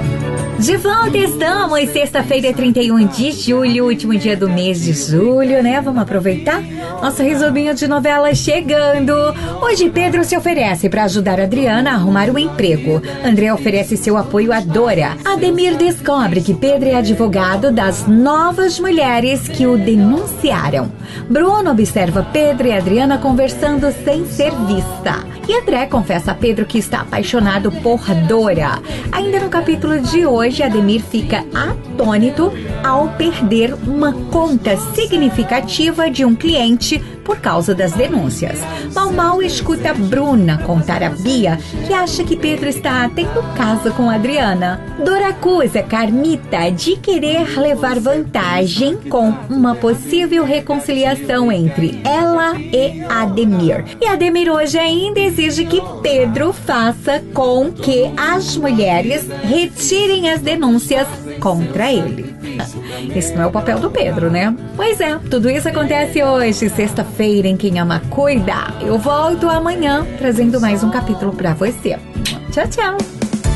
De volta estamos, sexta-feira, 31 de julho, último dia do mês de julho, né? Vamos aproveitar? Nosso resuminho de novela chegando. Hoje Pedro se oferece para ajudar Adriana a arrumar um emprego. André oferece seu apoio a Dora. Ademir descobre que Pedro é advogado das novas mulheres que o denunciaram. Bruno observa Pedro e Adriana conversando sem ser vista. E André confessa a Pedro que está apaixonado por Dora. Ainda no capítulo de hoje, Ademir fica atônito ao perder uma conta significativa de um cliente por causa das denúncias. Mal escuta Bruna contar a Bia que acha que Pedro está tendo caso com Adriana. Dora acusa Carmita de querer levar vantagem com uma possível reconciliação entre ela e Ademir. E Ademir hoje ainda exige que Pedro faça com que as mulheres retirem as denúncias contra ele. Esse não é o papel do Pedro, né? Pois é, tudo isso acontece hoje, sexta-feira, em Quem Ama Cuida. Eu volto amanhã trazendo mais um capítulo pra você. Tchau, tchau!